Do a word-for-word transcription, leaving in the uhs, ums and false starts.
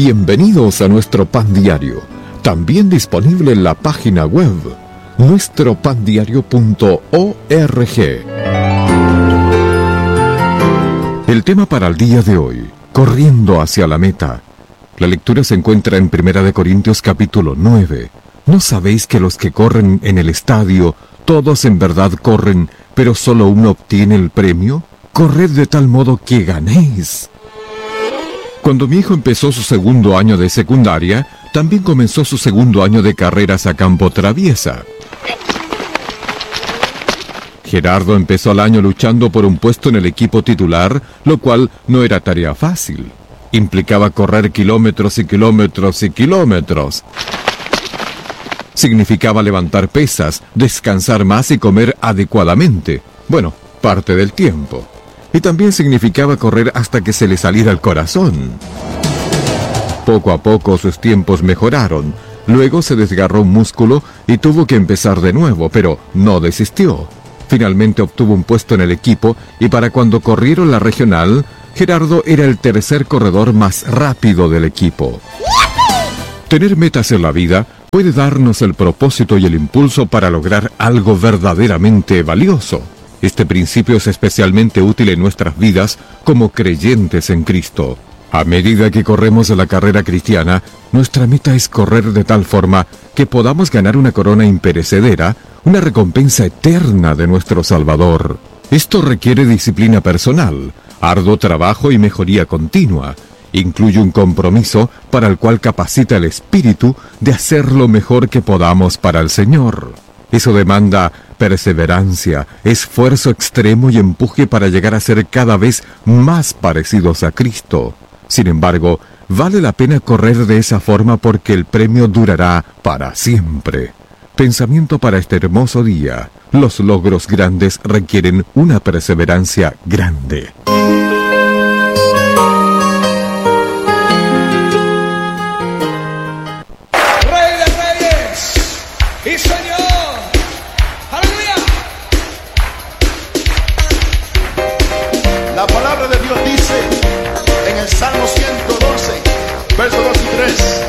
Bienvenidos a nuestro Pan Diario, también disponible en la página web nuestro pan diario punto org. El tema para el día de hoy: corriendo hacia la meta. La lectura se encuentra en Primera de Corintios capítulo nueve. ¿No sabéis que los que corren en el estadio, todos en verdad corren, pero solo uno obtiene el premio? Corred de tal modo que ganéis. Cuando mi hijo empezó su segundo año de secundaria, también comenzó su segundo año de carreras a campo traviesa. Gerardo empezó el año luchando por un puesto en el equipo titular, lo cual no era tarea fácil. Implicaba correr kilómetros y kilómetros y kilómetros. Significaba levantar pesas, descansar más y comer adecuadamente. Bueno, parte del tiempo. Y también significaba correr hasta que se le saliera el corazón. Poco a poco sus tiempos mejoraron. Luego se desgarró un músculo y tuvo que empezar de nuevo, pero no desistió. Finalmente obtuvo un puesto en el equipo y para cuando corrieron la regional, Gerardo era el tercer corredor más rápido del equipo. Tener metas en la vida puede darnos el propósito y el impulso para lograr algo verdaderamente valioso. Este principio es especialmente útil en nuestras vidas como creyentes en Cristo. A medida que corremos la carrera cristiana, nuestra meta es correr de tal forma que podamos ganar una corona imperecedera, una recompensa eterna de nuestro Salvador. Esto requiere disciplina personal, arduo trabajo y mejoría continua. Incluye un compromiso para el cual capacita el espíritu de hacer lo mejor que podamos para el Señor. Eso demanda perseverancia, esfuerzo extremo y empuje para llegar a ser cada vez más parecidos a Cristo. Sin embargo, vale la pena correr de esa forma porque el premio durará para siempre. Pensamiento para este hermoso día: los logros grandes requieren una perseverancia grande. Rey de Reyes y Señor. La palabra de Dios dice en el Salmo ciento doce, versos dos y tres: